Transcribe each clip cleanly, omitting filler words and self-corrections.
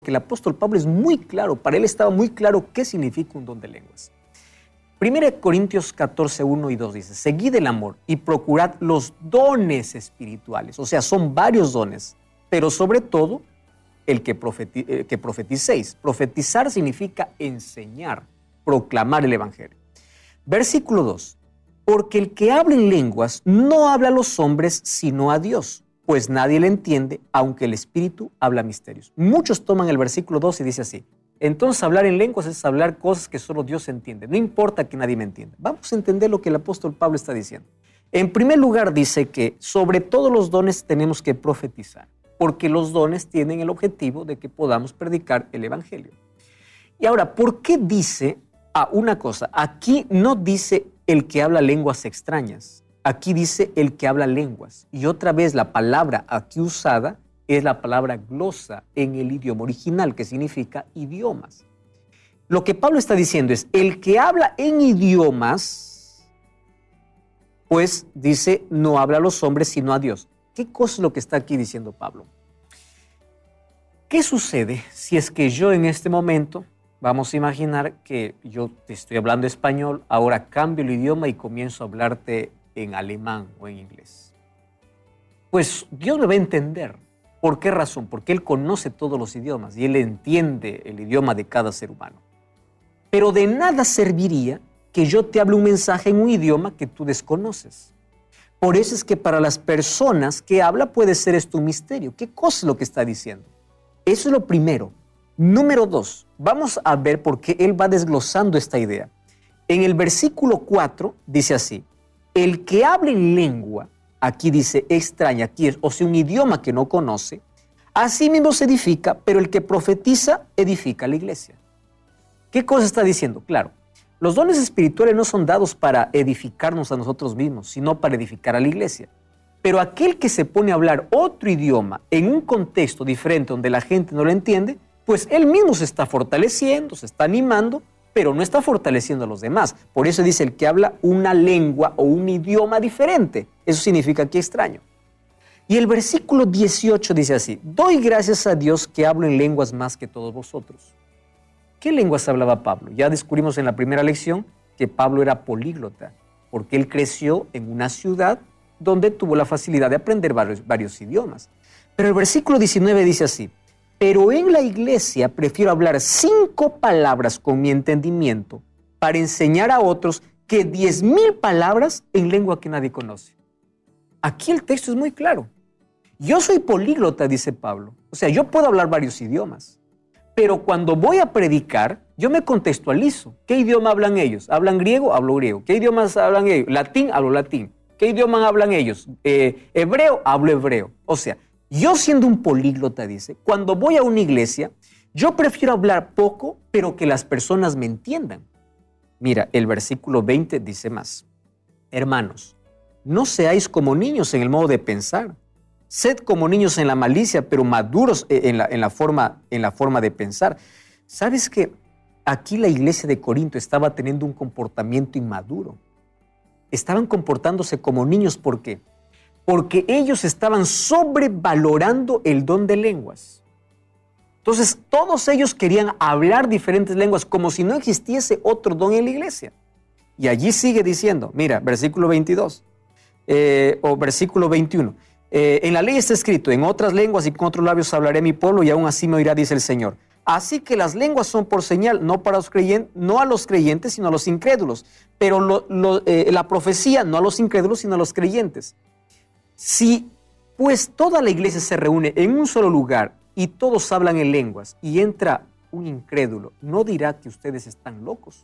el apóstol Pablo es muy claro, para él estaba muy claro qué significa un don de lenguas. 1 Corintios 14, 1 y 2 dice, seguid el amor y procurad los dones espirituales, o sea, son varios dones, pero sobre todo el que profeticéis. Profetizar significa enseñar, proclamar el evangelio. Versículo 2, porque el que habla en lenguas no habla a los hombres sino a Dios, pues nadie le entiende, aunque el Espíritu habla misterios. Muchos toman el versículo 2 y dice así, entonces hablar en lenguas es hablar cosas que solo Dios entiende, no importa que nadie me entienda. Vamos a entender lo que el apóstol Pablo está diciendo. En primer lugar dice que sobre todos los dones tenemos que profetizar, porque los dones tienen el objetivo de que podamos predicar el evangelio. Y ahora, ¿por qué dice una cosa? Aquí no dice el que habla lenguas extrañas, aquí dice el que habla lenguas. Y otra vez la palabra aquí usada es la palabra glosa en el idioma original, que significa idiomas. Lo que Pablo está diciendo es, el que habla en idiomas, pues dice, no habla a los hombres sino a Dios. ¿Qué cosa es lo que está aquí diciendo Pablo? ¿Qué sucede si es que yo en este momento, vamos a imaginar que yo te estoy hablando español, ahora cambio el idioma y comienzo a hablarte en alemán o en inglés? Pues Dios me va a entender. ¿Por qué razón? Porque Él conoce todos los idiomas y Él entiende el idioma de cada ser humano. Pero de nada serviría que yo te hable un mensaje en un idioma que tú desconoces. Por eso es que para las personas que habla puede ser esto un misterio. ¿Qué cosa es lo que está diciendo? Eso es lo primero. Número 2, vamos a ver por qué Él va desglosando esta idea. En el versículo 4 dice así, el que habla en lengua, aquí dice extraña, aquí es, o sea, un idioma que no conoce, así mismo se edifica, pero el que profetiza edifica la iglesia. ¿Qué cosa está diciendo? Claro, los dones espirituales no son dados para edificarnos a nosotros mismos, sino para edificar a la iglesia. Pero aquel que se pone a hablar otro idioma en un contexto diferente donde la gente no lo entiende, pues él mismo se está fortaleciendo, se está animando, pero no está fortaleciendo a los demás. Por eso dice el que habla una lengua o un idioma diferente. Eso significa que extraño. Y el versículo 18 dice así, doy gracias a Dios que hablo en lenguas más que todos vosotros. ¿Qué lenguas hablaba Pablo? Ya descubrimos en la primera lección que Pablo era políglota, porque él creció en una ciudad donde tuvo la facilidad de aprender varios idiomas. Pero el versículo 19 dice así, pero en la iglesia prefiero hablar 5 palabras con mi entendimiento para enseñar a otros que 10,000 palabras en lengua que nadie conoce. Aquí el texto es muy claro. Yo soy políglota, dice Pablo. O sea, yo puedo hablar varios idiomas. Pero cuando voy a predicar, yo me contextualizo. ¿Qué idioma hablan ellos? ¿Hablan griego? Hablo griego. ¿Qué idiomas hablan ellos? Latín, hablo latín. ¿Qué idioma hablan ellos? Hebreo, hablo hebreo. O sea, yo siendo un políglota, dice, cuando voy a una iglesia, yo prefiero hablar poco, pero que las personas me entiendan. Mira, el versículo 20 dice más. Hermanos, no seáis como niños en el modo de pensar. Sed como niños en la malicia, pero maduros en la forma de pensar. ¿Sabes que aquí la iglesia de Corinto estaba teniendo un comportamiento inmaduro? Estaban comportándose como niños, ¿por qué? Porque ellos estaban sobrevalorando el don de lenguas. Entonces, todos ellos querían hablar diferentes lenguas como si no existiese otro don en la iglesia. Y allí sigue diciendo, mira, versículo 22 o versículo 21. En la ley está escrito, en otras lenguas y con otros labios hablaré mi pueblo y aún así me oirá, dice el Señor. Así que las lenguas son por señal, no a los creyentes, sino a los incrédulos. Pero la profecía no a los incrédulos, sino a los creyentes. Si pues toda la iglesia se reúne en un solo lugar y todos hablan en lenguas y entra un incrédulo, ¿no dirá que ustedes están locos?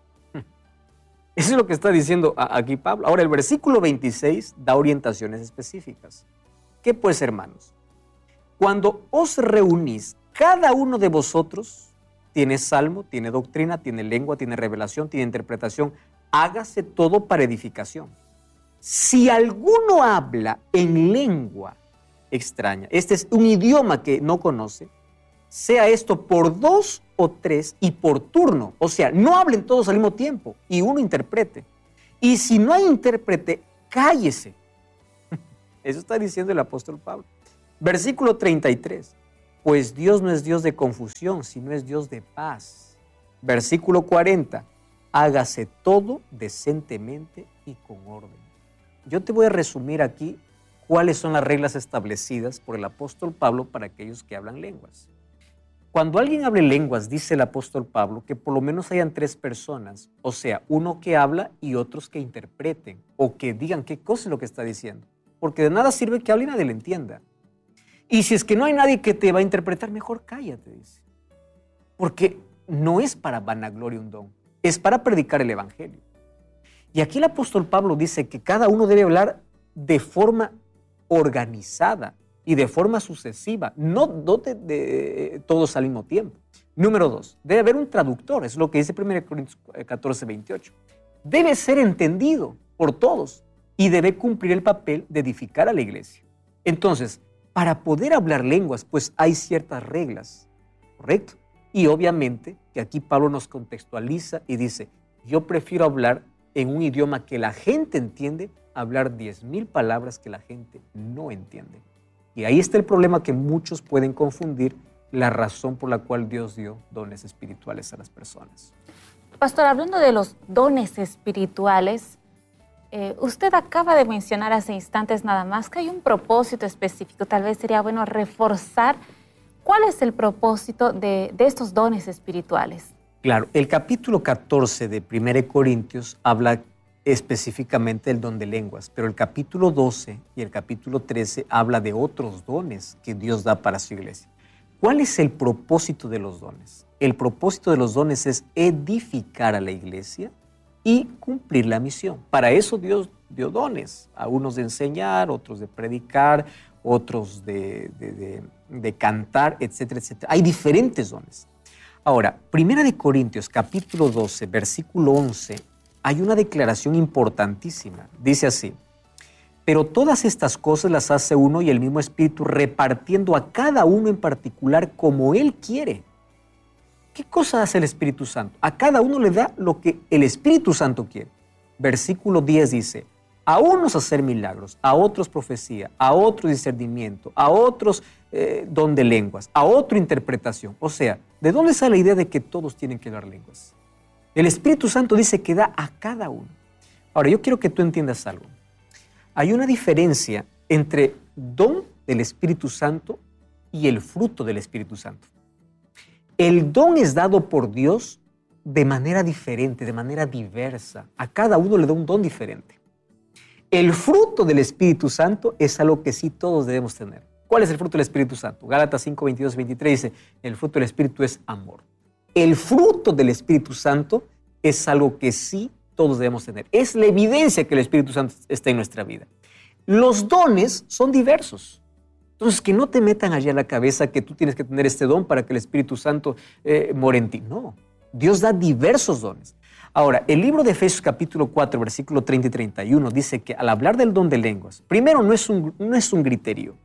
Eso es lo que está diciendo aquí Pablo. Ahora el versículo 26 da orientaciones específicas. ¿Qué pues, hermanos? Cuando os reunís, cada uno de vosotros tiene salmo, tiene doctrina, tiene lengua, tiene revelación, tiene interpretación. Hágase todo para edificación. Si alguno habla en lengua extraña, este es un idioma que no conoce, sea esto por 2 o 3 y por turno. O sea, no hablen todos al mismo tiempo y uno interprete. Y si no hay intérprete, cállese. Eso está diciendo el apóstol Pablo. Versículo 33. pues Dios no es Dios de confusión, sino es Dios de paz. Versículo 40, hágase todo decentemente y con orden. Yo te voy a resumir aquí cuáles son las reglas establecidas por el apóstol Pablo para aquellos que hablan lenguas. Cuando alguien hable lenguas, dice el apóstol Pablo, que por lo menos hayan 3 personas, o sea, uno que habla y otros que interpreten o que digan qué cosa es lo que está diciendo, porque de nada sirve que hable y nadie le entienda. Y si es que no hay nadie que te va a interpretar, mejor cállate, dice. Porque no es para vanagloria un don, es para predicar el evangelio. Y aquí el apóstol Pablo dice que cada uno debe hablar de forma organizada y de forma sucesiva, no de todos al mismo tiempo. Número 2, debe haber un traductor, es lo que dice 1 Corintios 14, 28. Debe ser entendido por todos y debe cumplir el papel de edificar a la iglesia. Entonces, para poder hablar lenguas, pues hay ciertas reglas, ¿correcto? Y obviamente que aquí Pablo nos contextualiza y dice, yo prefiero hablar en un idioma que la gente entiende, a hablar 10,000 palabras que la gente no entiende. Y ahí está el problema, que muchos pueden confundir la razón por la cual Dios dio dones espirituales a las personas. Pastor, hablando de los dones espirituales, usted acaba de mencionar hace instantes nada más que hay un propósito específico. Tal vez sería bueno reforzar cuál es el propósito de estos dones espirituales. Claro, el capítulo 14 de 1 Corintios habla específicamente del don de lenguas, pero el capítulo 12 y el capítulo 13 habla de otros dones que Dios da para su iglesia. ¿Cuál es el propósito de los dones? El propósito de los dones es edificar a la iglesia y cumplir la misión. Para eso Dios dio dones, a unos de enseñar, otros de predicar, otros de cantar, etcétera, etcétera. Hay diferentes dones. Ahora, 1 Corintios capítulo 12, versículo 11, hay una declaración importantísima. Dice así, pero todas estas cosas las hace uno y el mismo Espíritu, repartiendo a cada uno en particular como Él quiere. ¿Qué cosa hace el Espíritu Santo? A cada uno le da lo que el Espíritu Santo quiere. Versículo 10 dice, a unos hacer milagros, a otros profecía, a otros discernimiento, a otros don de lenguas, a otro interpretación. O sea, ¿de dónde sale la idea de que todos tienen que hablar lenguas? El Espíritu Santo dice que da a cada uno. Ahora, yo quiero que tú entiendas algo. Hay una diferencia entre don del Espíritu Santo y el fruto del Espíritu Santo. El don es dado por Dios de manera diferente, de manera diversa. A cada uno le da un don diferente. El fruto del Espíritu Santo es algo que sí todos debemos tener. ¿Cuál es el fruto del Espíritu Santo? Gálatas 5, 22, 23 dice, el fruto del Espíritu es amor. El fruto del Espíritu Santo es algo que sí todos debemos tener. Es la evidencia que el Espíritu Santo está en nuestra vida. Los dones son diversos. Entonces, que no te metan allá en la cabeza que tú tienes que tener este don para que el Espíritu Santo more en ti. No, Dios da diversos dones. Ahora, el libro de Efesios capítulo 4, versículo 30 y 31 dice que al hablar del don de lenguas, primero no es un griterío.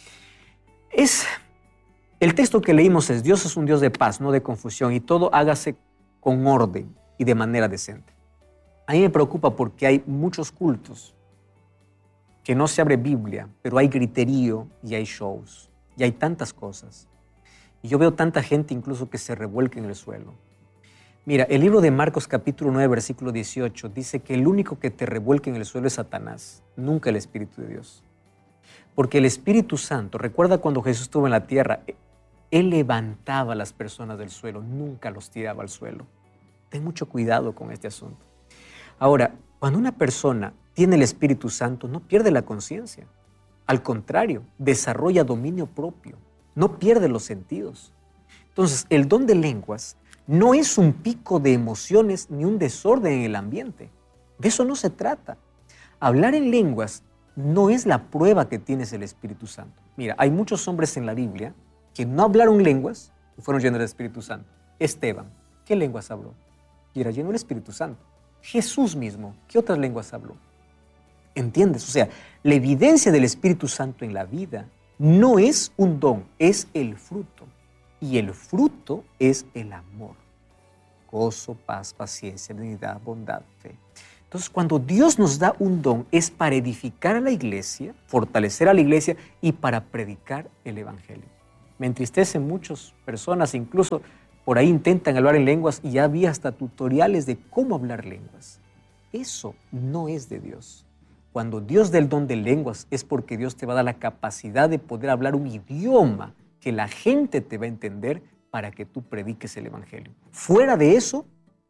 El texto que leímos es, Dios es un Dios de paz, no de confusión, y todo hágase con orden y de manera decente. A mí me preocupa porque hay muchos cultos que no se abre Biblia, pero hay griterío y hay shows, y hay tantas cosas. Y yo veo tanta gente incluso que se revuelca en el suelo. Mira, el libro de Marcos capítulo 9, versículo 18, dice que el único que te revuelca en el suelo es Satanás, nunca el Espíritu de Dios. Porque el Espíritu Santo, recuerda cuando Jesús estuvo en la tierra, Él levantaba a las personas del suelo, nunca los tiraba al suelo. Ten mucho cuidado con este asunto. Ahora, cuando una persona tiene el Espíritu Santo, no pierde la conciencia. Al contrario, desarrolla dominio propio, no pierde los sentidos. Entonces, el don de lenguas no es un pico de emociones ni un desorden en el ambiente. De eso no se trata. Hablar en lenguas no es la prueba que tienes el Espíritu Santo. Mira, hay muchos hombres en la Biblia que no hablaron lenguas y fueron llenos del Espíritu Santo. Esteban, ¿qué lenguas habló? Y era lleno del Espíritu Santo. Jesús mismo, ¿qué otras lenguas habló? ¿Entiendes? O sea, la evidencia del Espíritu Santo en la vida no es un don, es el fruto. Y el fruto es el amor. Gozo, paz, paciencia, benignidad, bondad, fe. Entonces, cuando Dios nos da un don, es para edificar a la iglesia, fortalecer a la iglesia y para predicar el Evangelio. Me entristecen muchas personas, incluso por ahí intentan hablar en lenguas y ya había hasta tutoriales de cómo hablar lenguas. Eso no es de Dios. Cuando Dios da el don de lenguas es porque Dios te va a dar la capacidad de poder hablar un idioma que la gente te va a entender para que tú prediques el evangelio. Fuera de eso,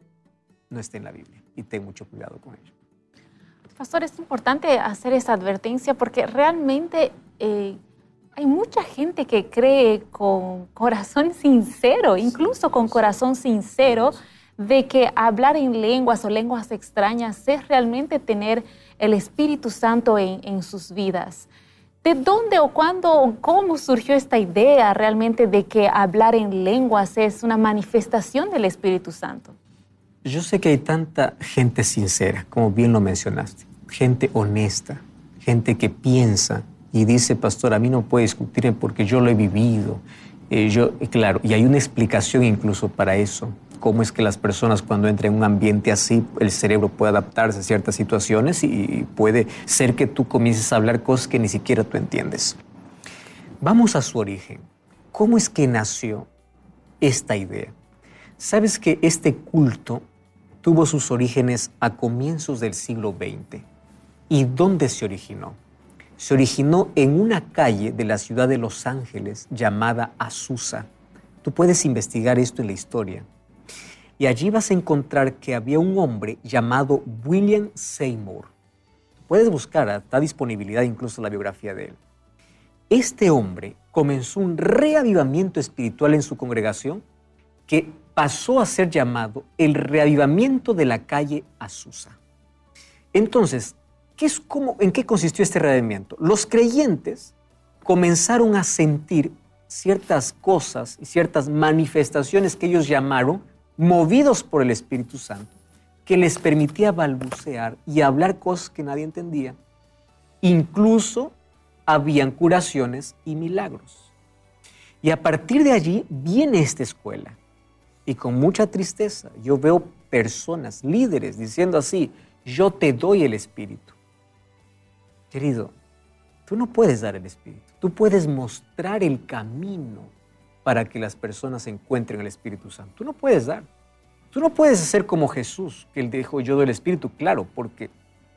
no está en la Biblia y ten mucho cuidado con ello. Pastor, es importante hacer esa advertencia porque realmente hay mucha gente que cree con corazón sincero, incluso con corazón sincero, de que hablar en lenguas o lenguas extrañas es realmente tener el Espíritu Santo en sus vidas. ¿De dónde o cuándo o cómo surgió esta idea realmente de que hablar en lenguas es una manifestación del Espíritu Santo? Yo sé que hay tanta gente sincera, como bien lo mencionaste, gente honesta, gente que piensa y dice, pastor, a mí no puede discutirme porque yo lo he vivido. Claro, y hay una explicación incluso para eso. Cómo es que las personas cuando entran en un ambiente así, el cerebro puede adaptarse a ciertas situaciones y puede ser que tú comiences a hablar cosas que ni siquiera tú entiendes. Vamos a su origen. ¿Cómo es que nació esta idea? Sabes que este culto tuvo sus orígenes a comienzos del siglo XX. ¿Y dónde se originó? Se originó en una calle de la ciudad de Los Ángeles llamada Azusa. Tú puedes investigar esto en la historia. Y allí vas a encontrar que había un hombre llamado William Seymour. Puedes buscar, está disponibilidad incluso la biografía de él. Este hombre comenzó un reavivamiento espiritual en su congregación que pasó a ser llamado el reavivamiento de la calle Azusa. Entonces, ¿en qué consistió este reavivamiento? Los creyentes comenzaron a sentir ciertas cosas y ciertas manifestaciones que ellos llamaron movidos por el Espíritu Santo, que les permitía balbucear y hablar cosas que nadie entendía. Incluso habían curaciones y milagros. Y a partir de allí viene esta escuela. Y con mucha tristeza yo veo personas, líderes, diciendo así, yo te doy el Espíritu. Querido, tú no puedes dar el Espíritu. Tú puedes mostrar el camino para que las personas encuentren el Espíritu Santo. Tú no puedes dar. Tú no puedes hacer como Jesús, que él dijo, yo doy el Espíritu, claro, porque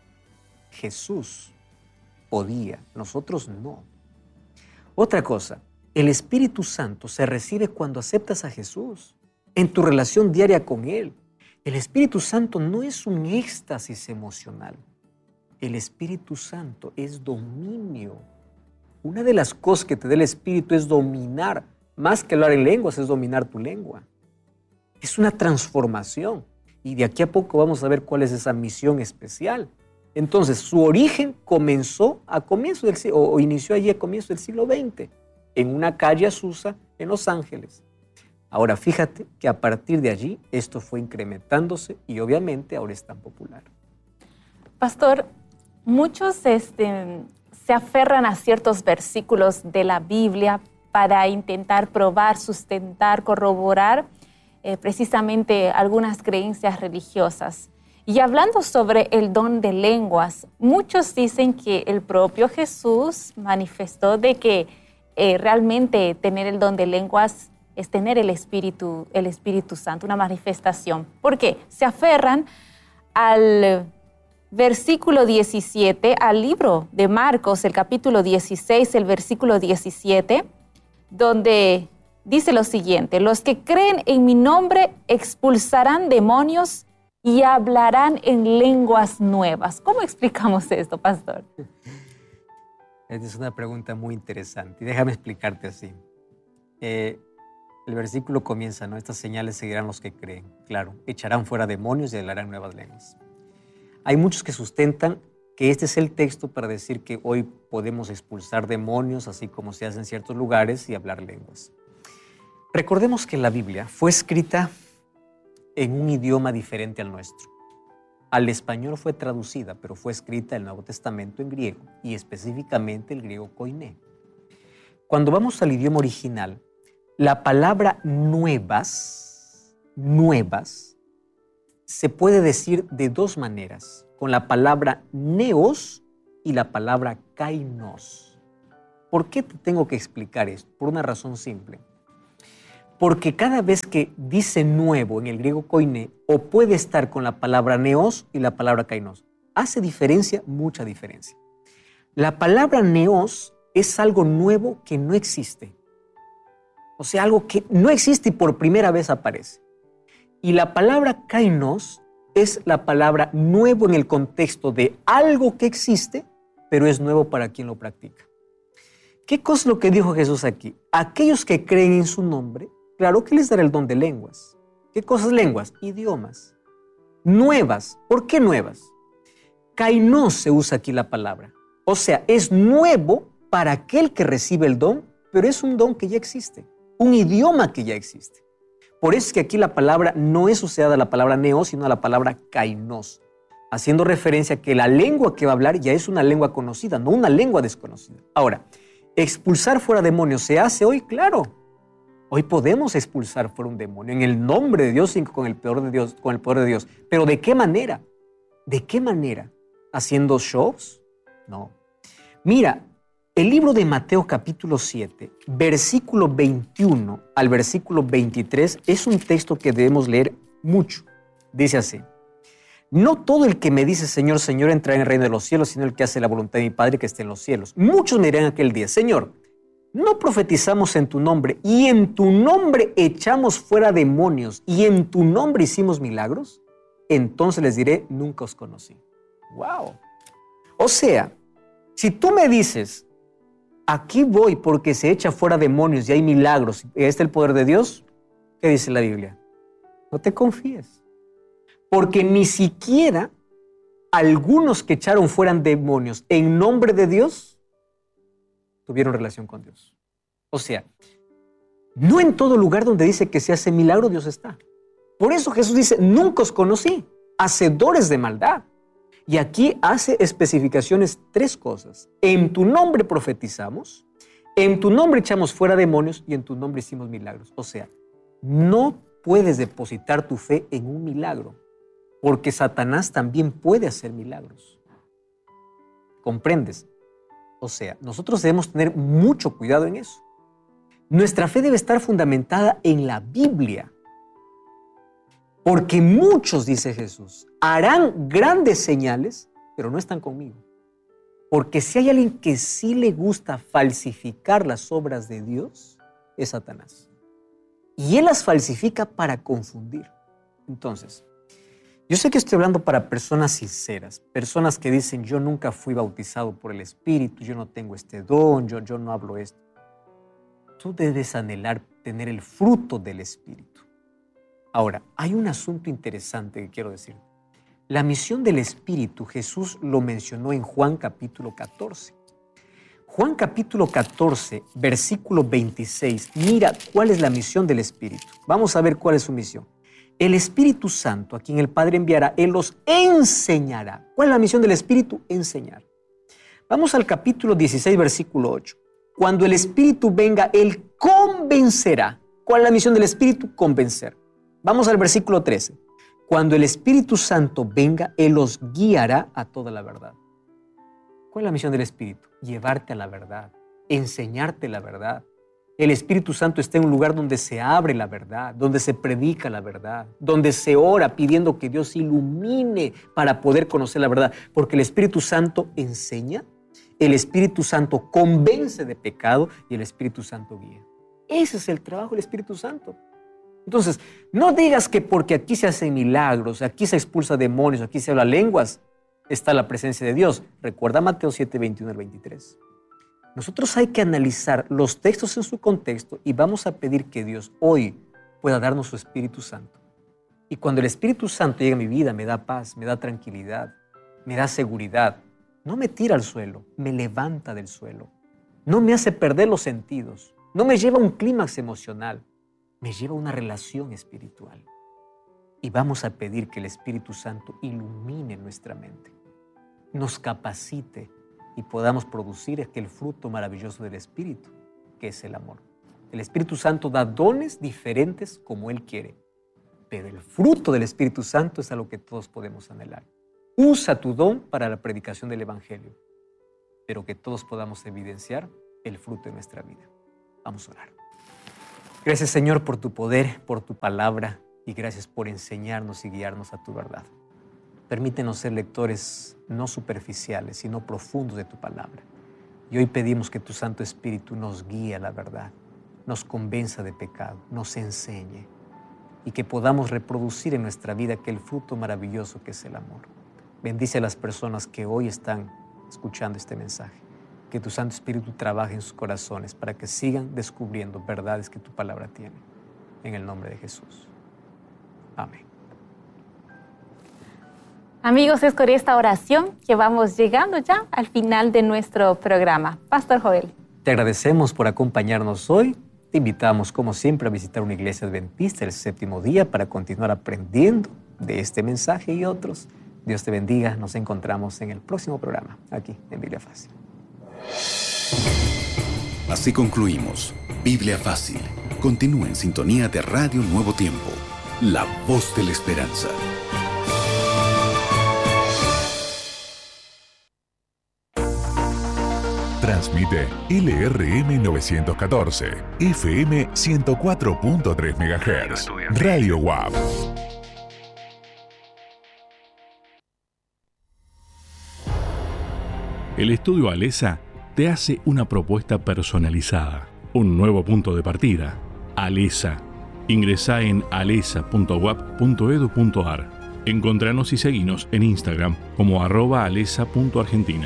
Jesús podía, nosotros no. Otra cosa, el Espíritu Santo se recibe cuando aceptas a Jesús, en tu relación diaria con Él. El Espíritu Santo no es un éxtasis emocional. El Espíritu Santo es dominio. Una de las cosas que te da el Espíritu es dominar. Más que hablar en lenguas, es dominar tu lengua. Es una transformación. Y de aquí a poco vamos a ver cuál es esa misión especial. Entonces, su origen comenzó inició allí a comienzos del siglo XX, en una calle Azusa en Los Ángeles. Ahora, fíjate que a partir de allí esto fue incrementándose y obviamente ahora es tan popular. Pastor, muchos se aferran a ciertos versículos de la Biblia para intentar probar, sustentar, corroborar precisamente algunas creencias religiosas. Y hablando sobre el don de lenguas, muchos dicen que el propio Jesús manifestó de que realmente tener el don de lenguas es tener el Espíritu Santo, una manifestación. ¿Por qué? Se aferran al versículo 17, al libro de Marcos, el capítulo 16, el versículo 17, donde dice lo siguiente: los que creen en mi nombre expulsarán demonios y hablarán en lenguas nuevas. ¿Cómo explicamos esto, pastor? Esta es una pregunta muy interesante y déjame explicarte así. El versículo comienza, ¿no? Estas señales seguirán los que creen. Claro, echarán fuera demonios y hablarán nuevas lenguas. Hay muchos que sustentan que este es el texto para decir que hoy podemos expulsar demonios, así como se hace en ciertos lugares, y hablar lenguas. Recordemos que la Biblia fue escrita en un idioma diferente al nuestro. Al español fue traducida, pero fue escrita el Nuevo Testamento en griego, y específicamente el griego koiné. Cuando vamos al idioma original, la palabra nuevas, se puede decir de dos maneras, con la palabra neos y la palabra kainos. ¿Por qué te tengo que explicar esto? Por una razón simple. Porque cada vez que dice nuevo en el griego koiné, o puede estar con la palabra neos y la palabra kainos. ¿Hace diferencia? Mucha diferencia. La palabra neos es algo nuevo que no existe. O sea, algo que no existe y por primera vez aparece. Y la palabra kainos es la palabra nuevo en el contexto de algo que existe, pero es nuevo para quien lo practica. ¿Qué cosa es lo que dijo Jesús aquí? Aquellos que creen en su nombre, claro que les dará el don de lenguas. ¿Qué cosas lenguas? Idiomas. Nuevas. ¿Por qué nuevas? Kainos se usa aquí la palabra. O sea, es nuevo para aquel que recibe el don, pero es un don que ya existe. Un idioma que ya existe. Por eso es que aquí la palabra no es usada la palabra neos, sino la palabra kainos, haciendo referencia a que la lengua que va a hablar ya es una lengua conocida, no una lengua desconocida. Ahora, ¿expulsar fuera demonios se hace hoy? Claro. Hoy podemos expulsar fuera un demonio en el nombre de Dios y con el poder de Dios, con el poder de Dios. ¿Pero de qué manera? ¿De qué manera? ¿Haciendo shows? No. Mira, el libro de Mateo capítulo 7, versículo 21 al versículo 23 es un texto que debemos leer mucho. Dice así: no todo el que me dice Señor, Señor entrará en el reino de los cielos, sino el que hace la voluntad de mi Padre que esté en los cielos. Muchos me dirán aquel día: Señor, ¿no profetizamos en tu nombre y en tu nombre echamos fuera demonios y en tu nombre hicimos milagros? Entonces les diré: nunca os conocí. ¡Wow! O sea, si tú me dices, aquí voy porque se echa fuera demonios y hay milagros, y este es el poder de Dios, ¿qué dice la Biblia? No te confíes. Porque ni siquiera algunos que echaron fuera demonios en nombre de Dios tuvieron relación con Dios. O sea, no en todo lugar donde dice que se hace milagro Dios está. Por eso Jesús dice: nunca os conocí, hacedores de maldad. Y aquí hace especificaciones 3 cosas. En tu nombre profetizamos, en tu nombre echamos fuera demonios y en tu nombre hicimos milagros. O sea, no puedes depositar tu fe en un milagro, porque Satanás también puede hacer milagros. ¿Comprendes? O sea, nosotros debemos tener mucho cuidado en eso. Nuestra fe debe estar fundamentada en la Biblia. Porque muchos, dice Jesús, harán grandes señales, pero no están conmigo. Porque si hay alguien que sí le gusta falsificar las obras de Dios, es Satanás. Y él las falsifica para confundir. Entonces, yo sé que estoy hablando para personas sinceras, personas que dicen: yo nunca fui bautizado por el Espíritu, yo no tengo este don, yo no hablo esto. Tú debes anhelar tener el fruto del Espíritu. Ahora, hay un asunto interesante que quiero decir. La misión del Espíritu, Jesús lo mencionó en Juan capítulo 14. Juan capítulo 14, versículo 26. Mira cuál es la misión del Espíritu. Vamos a ver cuál es su misión. El Espíritu Santo, a quien el Padre enviará, Él los enseñará. ¿Cuál es la misión del Espíritu? Enseñar. Vamos al capítulo 16, versículo 8. Cuando el Espíritu venga, Él convencerá. ¿Cuál es la misión del Espíritu? Convencer. Vamos al versículo 13. Cuando el Espíritu Santo venga, Él los guiará a toda la verdad. ¿Cuál es la misión del Espíritu? Llevarte a la verdad, enseñarte la verdad. El Espíritu Santo está en un lugar donde se abre la verdad, donde se predica la verdad, donde se ora pidiendo que Dios ilumine para poder conocer la verdad. Porque el Espíritu Santo enseña, el Espíritu Santo convence de pecado y el Espíritu Santo guía. Ese es el trabajo del Espíritu Santo. Entonces, no digas que porque aquí se hacen milagros, aquí se expulsa demonios, aquí se habla lenguas, está la presencia de Dios. Recuerda Mateo 7, 21 al 23. Nosotros hay que analizar los textos en su contexto y vamos a pedir que Dios hoy pueda darnos su Espíritu Santo. Y cuando el Espíritu Santo llega a mi vida, me da paz, me da tranquilidad, me da seguridad. No me tira al suelo, me levanta del suelo. No me hace perder los sentidos, no me lleva a un clímax emocional. Me lleva a una relación espiritual. Y vamos a pedir que el Espíritu Santo ilumine nuestra mente, nos capacite y podamos producir aquel fruto maravilloso del Espíritu, que es el amor. El Espíritu Santo da dones diferentes como Él quiere, pero el fruto del Espíritu Santo es a lo que todos podemos anhelar. Usa tu don para la predicación del Evangelio, pero que todos podamos evidenciar el fruto de nuestra vida. Vamos a orar. Gracias, Señor, por tu poder, por tu palabra, y gracias por enseñarnos y guiarnos a tu verdad. Permítenos ser lectores no superficiales, sino profundos de tu palabra. Y hoy pedimos que tu Santo Espíritu nos guíe a la verdad, nos convenza de pecado, nos enseñe, y que podamos reproducir en nuestra vida aquel fruto maravilloso que es el amor. Bendice a las personas que hoy están escuchando este mensaje. Que tu Santo Espíritu trabaje en sus corazones para que sigan descubriendo verdades que tu palabra tiene. En el nombre de Jesús. Amén. Amigos, es con esta oración que vamos llegando ya al final de nuestro programa. Pastor Joel. Te agradecemos por acompañarnos hoy. Te invitamos, como siempre, a visitar una iglesia adventista el séptimo día para continuar aprendiendo de este mensaje y otros. Dios te bendiga. Nos encontramos en el próximo programa, aquí en Biblia Fácil. Así concluimos Biblia Fácil. Continúa en sintonía de Radio Nuevo Tiempo, la voz de la esperanza. Transmite LRM 914, FM 104.3 MHz, Radio WAP. El Estudio Alesa te hace una propuesta personalizada, un nuevo punto de partida. Alesa. Ingresá en alesa.wap.edu.ar. Encontranos y seguinos en Instagram como @alesa.argentina.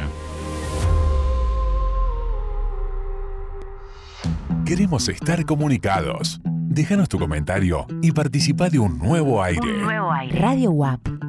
Queremos estar comunicados. Déjanos tu comentario y participa de un nuevo aire. Radio WAP.